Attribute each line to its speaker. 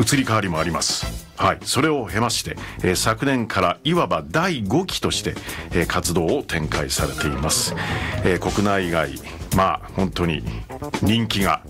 Speaker 1: 移り変わりもあります。はい、それを経まして、昨年からいわば第5期として、活動を展開されています。国内外、本当に人気が